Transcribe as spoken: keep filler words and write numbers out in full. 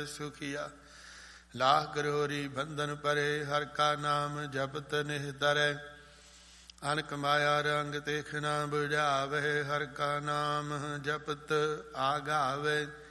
ਸੁਖੀਆ। ਲਾਹ ਗਰੋਰੀ ਬੰਧਨ ਪਰੇ, ਹਰਿ ਕਾ ਨਾਮ ਜਪਤ ਨਿਹ ਧਰੈ। ਅਨਕ ਮਾਇਆ ਰੰਗ ਦੇਖ ਨਾ ਬੁਝਾਵੇ, ਹਰਿ ਕਾ ਨਾਮ ਜਪਤ ਆਗਾਵੇ।